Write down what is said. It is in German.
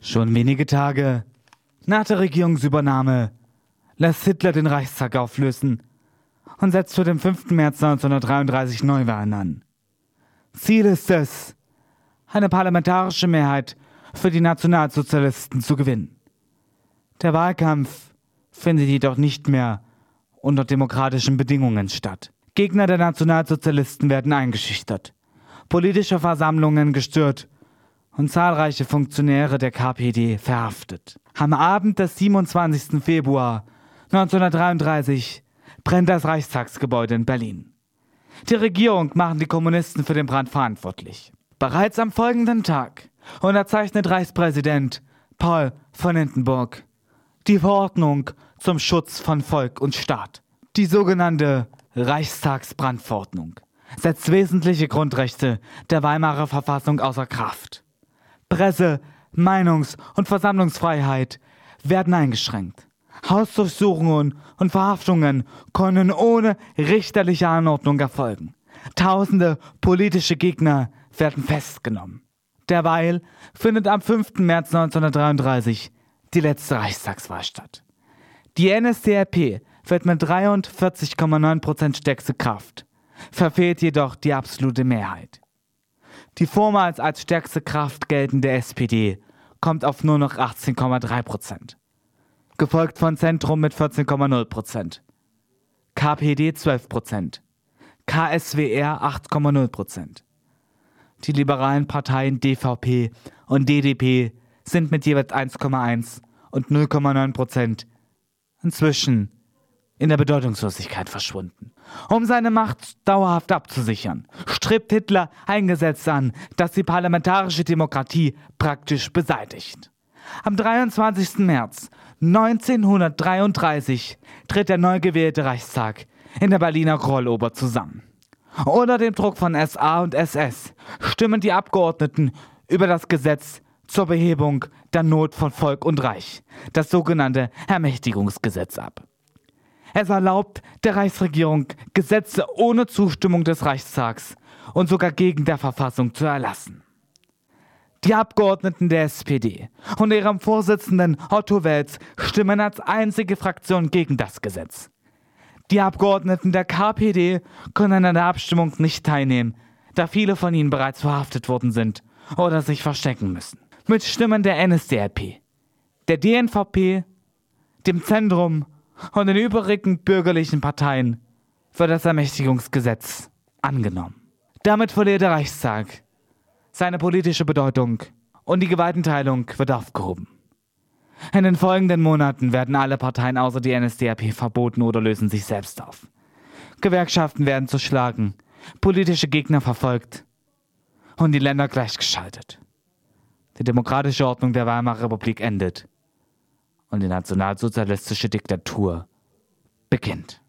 Schon wenige Tage nach der Regierungsübernahme lässt Hitler den Reichstag auflösen und setzt für den 5. März 1933 Neuwahlen an. Ziel ist es, eine parlamentarische Mehrheit für die Nationalsozialisten zu gewinnen. Der Wahlkampf findet jedoch nicht mehr unter demokratischen Bedingungen statt. Gegner der Nationalsozialisten werden eingeschüchtert, politische Versammlungen gestört und zahlreiche Funktionäre der KPD verhaftet. Am Abend des 27. Februar 1933 brennt das Reichstagsgebäude in Berlin. Die Regierung machen die Kommunisten für den Brand verantwortlich. Bereits am folgenden Tag unterzeichnet Reichspräsident Paul von Hindenburg die Verordnung zum Schutz von Volk und Staat. Die sogenannte Reichstagsbrandverordnung setzt wesentliche Grundrechte der Weimarer Verfassung außer Kraft. Presse-, Meinungs- und Versammlungsfreiheit werden eingeschränkt. Hausdurchsuchungen und Verhaftungen können ohne richterliche Anordnung erfolgen. Tausende politische Gegner werden festgenommen. Derweil findet am 5. März 1933 die letzte Reichstagswahl statt. Die NSDAP wird mit 43,9% stärkste Kraft, verfehlt jedoch die absolute Mehrheit. Die vormals als stärkste Kraft geltende SPD kommt auf nur noch 18,3%, gefolgt von Zentrum mit 14,0%, KPD 12%, KSWR 8,0%. Die liberalen Parteien DVP und DDP sind mit jeweils 1,1 und 0,9% inzwischen in der Bedeutungslosigkeit verschwunden. Um seine Macht dauerhaft abzusichern, strebt Hitler ein Gesetz an, das die parlamentarische Demokratie praktisch beseitigt. Am 23. März 1933 tritt der neu gewählte Reichstag in der Berliner Groll-Oper zusammen. Unter dem Druck von SA und SS stimmen die Abgeordneten über das Gesetz zur Behebung der Not von Volk und Reich, das sogenannte Ermächtigungsgesetz, ab. Es erlaubt der Reichsregierung, Gesetze ohne Zustimmung des Reichstags und sogar gegen der Verfassung zu erlassen. Die Abgeordneten der SPD und ihrem Vorsitzenden Otto Wels stimmen als einzige Fraktion gegen das Gesetz. Die Abgeordneten der KPD können an der Abstimmung nicht teilnehmen, da viele von ihnen bereits verhaftet worden sind oder sich verstecken müssen. Mit Stimmen der NSDAP, der DNVP, dem Zentrum und den übrigen bürgerlichen Parteien wird das Ermächtigungsgesetz angenommen. Damit verliert der Reichstag seine politische Bedeutung und die Gewaltenteilung wird aufgehoben. In den folgenden Monaten werden alle Parteien außer die NSDAP verboten oder lösen sich selbst auf. Gewerkschaften werden zerschlagen, politische Gegner verfolgt und die Länder gleichgeschaltet. Die demokratische Ordnung der Weimarer Republik endet und die nationalsozialistische Diktatur beginnt.